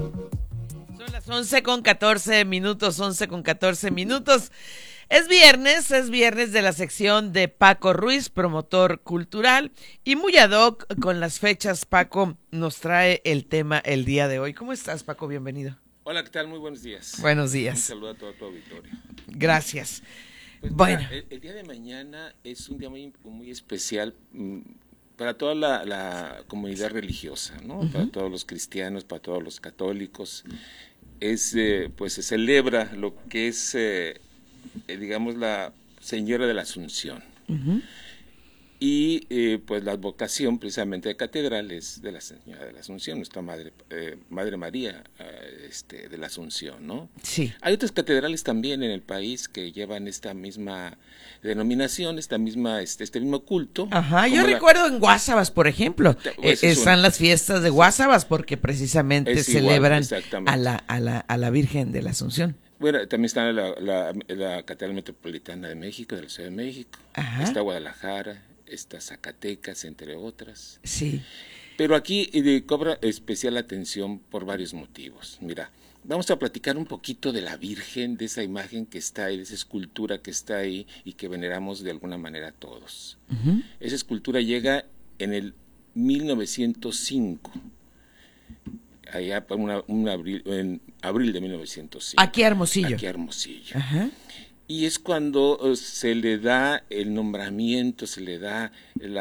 Son las 11:14, 11:14. Es viernes de la sección de Paco Ruiz, promotor cultural, y muy ad hoc con las fechas. Paco nos trae el tema el día de hoy. ¿Cómo estás, Paco? Bienvenido. Hola, ¿qué tal? Muy buenos días. Buenos días. Un saludo a todo tu auditorio. Gracias. Pues bueno. Mira, el día de mañana es un día muy especial para toda la comunidad religiosa, ¿no? Uh-huh. Para todos los cristianos, para todos los católicos. Pues se celebra lo que es, digamos, la Señora de la Asunción. Uh-huh. Y pues la advocación precisamente de catedral es de la Señora de la Asunción, nuestra Madre María de la Asunción, ¿no? Sí. Hay otras catedrales también en el país que llevan esta misma denominación, este mismo culto. Ajá, yo recuerdo en Guásabas, por ejemplo, están las fiestas de Guásabas porque precisamente celebran a la Virgen de la Asunción. Bueno, también está la Catedral Metropolitana de México, de la Ciudad de México. Ajá. Está Guadalajara, está Zacatecas, entre otras. Sí. Pero aquí cobra especial atención por varios motivos. Mira, vamos a platicar un poquito de la Virgen, de esa imagen que está ahí, de esa escultura que está ahí y que veneramos de alguna manera todos. Uh-huh. Esa escultura llega en el 1905. Allá en abril de 1905. Aquí a Hermosillo. Aquí a Hermosillo. Ajá. Y es cuando se le da el nombramiento, se le da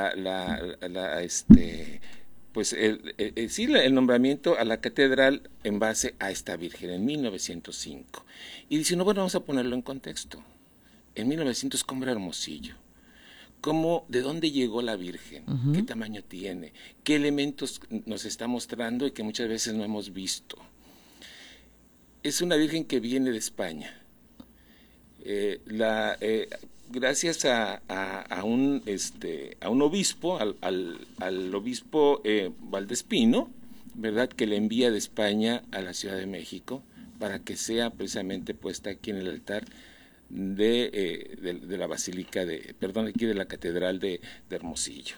el nombramiento a la catedral en base a esta Virgen en 1905. Y dice, no, bueno, vamos a ponerlo en contexto. En 1900, ¿cómo era Hermosillo? ¿De dónde llegó la Virgen? Uh-huh. ¿Qué tamaño tiene? ¿Qué elementos nos está mostrando y que muchas veces no hemos visto? Es una Virgen que viene de España. Gracias a un obispo, al obispo Valdespino, ¿verdad?, que le envía de España a la Ciudad de México para que sea precisamente puesta aquí en el altar de la basílica aquí de la catedral de Hermosillo.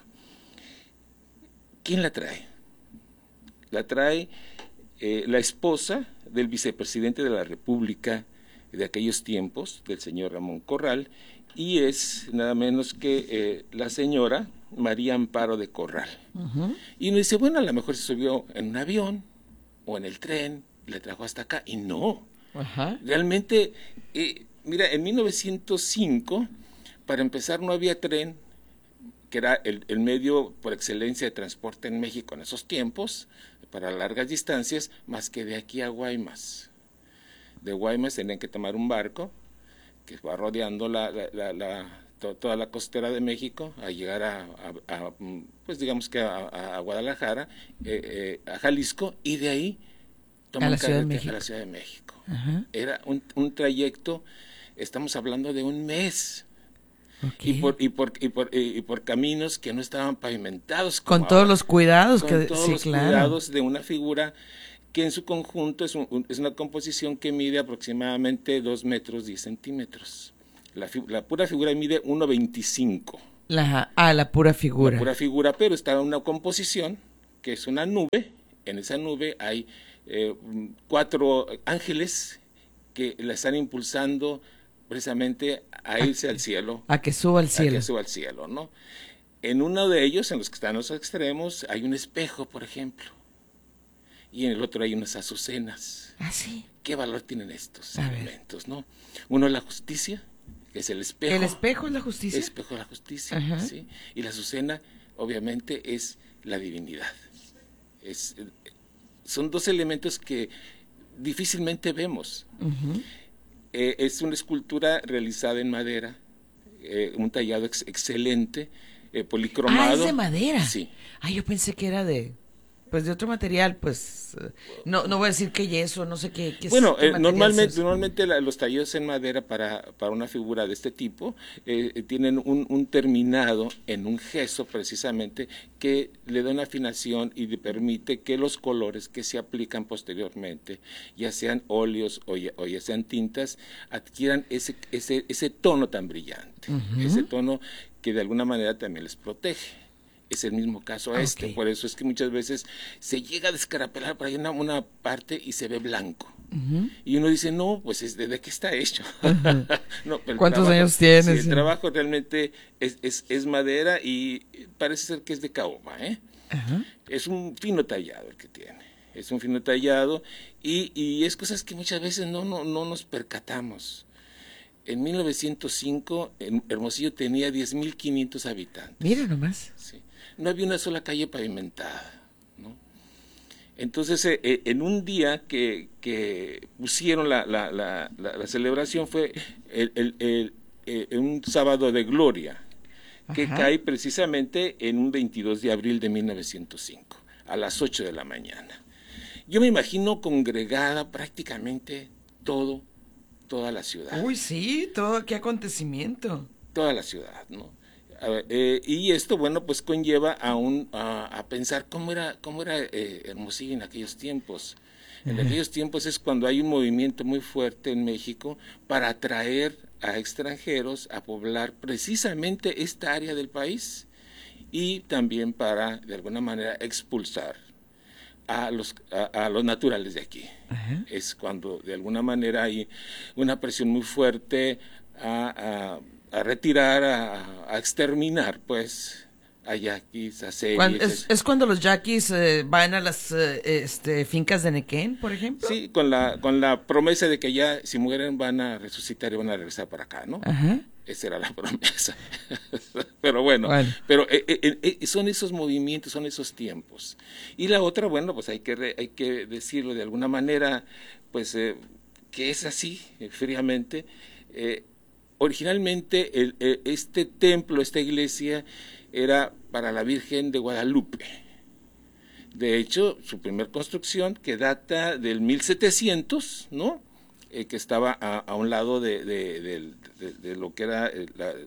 ¿Quién la trae? La trae la esposa del vicepresidente de la República de aquellos tiempos, del señor Ramón Corral, y es nada menos que la señora María Amparo de Corral. Uh-huh. Y uno dice, bueno, a lo mejor se subió en un avión o en el tren, le trajo hasta acá, y no. Uh-huh. Realmente, mira, en 1905, para empezar, no había tren, que era el medio por excelencia de transporte en México en esos tiempos, para largas distancias, más que de aquí a Guaymas. De Guaymas tenían que tomar un barco que va rodeando toda la costera de México a llegar pues digamos que a Guadalajara, a Jalisco, y de ahí toman carretera a la Ciudad de México. Uh-huh. Era un trayecto, estamos hablando de un mes. Okay. Y por caminos que no estaban pavimentados. Con todos los cuidados. Cuidados de una figura que en su conjunto es una composición que mide aproximadamente 2 metros 10 centímetros. La pura figura mide 1,25. La pura figura. La pura figura, pero está una composición que es una nube. En esa nube hay 4 ángeles que la están impulsando precisamente a irse al cielo. A que suba al cielo. A que suba al cielo, ¿no? En uno de ellos, en los que están los extremos, hay un espejo, por ejemplo. Y en el otro hay unas azucenas. ¿Ah, sí? ¿Qué valor tienen estos elementos, no? Uno es la justicia, que es el espejo. ¿El espejo es la justicia? El espejo es la justicia, ¿sí? Y la azucena, obviamente, es la divinidad. Son 2 elementos que difícilmente vemos. Uh-huh. Es una escultura realizada en madera, un tallado excelente, policromado. ¿Ah, es de madera? Sí. Yo pensé que era de otro material, pues, no voy a decir que yeso, no sé qué. Bueno, normalmente los tallados en madera para una figura de este tipo tienen un terminado en un gesso precisamente que le da una afinación y le permite que los colores que se aplican posteriormente, ya sean óleos o ya sean tintas, adquieran ese tono tan brillante, uh-huh. Ese tono que de alguna manera también les protege. es el mismo caso a este. Ok. Por eso es que muchas veces se llega a descarapelar por ahí una parte y se ve blanco. Y uno dice, no, pues ¿de qué está hecho? No, pero ¿Cuántos años tienes? Sí, el trabajo realmente es madera y parece ser que es de caoba, ¿eh? Ajá. Es un fino tallado el que tiene. Es un fino tallado y es cosas que muchas veces no nos percatamos. En 1905, Hermosillo tenía 10.500 habitantes. Mira nomás. Sí. No había una sola calle pavimentada, ¿no? Entonces, en un día que pusieron la celebración fue un sábado de gloria, que Ajá. cae precisamente en un 22 de abril de 1905, a las 8 de la mañana. Yo me imagino congregada prácticamente toda la ciudad. Uy, sí, todo, qué acontecimiento. Toda la ciudad, ¿no? Y esto, bueno, pues conlleva a pensar cómo era Hermosillo en aquellos tiempos. En aquellos tiempos es cuando hay un movimiento muy fuerte en México para atraer a extranjeros a poblar precisamente esta área del país y también para, de alguna manera, expulsar a los naturales de aquí. Ajá. Es cuando de alguna manera hay una presión muy fuerte a retirar, a exterminar, pues, a yaquis, a series. Es cuando los yaquis van a las fincas de Nequén, por ejemplo. Sí, con la promesa de que ya si mueren van a resucitar y van a regresar para acá, ¿no? Ajá. Esa era la promesa. Pero bueno, pero son esos movimientos, son esos tiempos. Y la otra, bueno, pues hay que decirlo de alguna manera, pues que es así, fríamente. Originalmente este templo, esta iglesia, era para la Virgen de Guadalupe. De hecho, su primer construcción, que data del 1700, ¿no? Que estaba a un lado de lo que era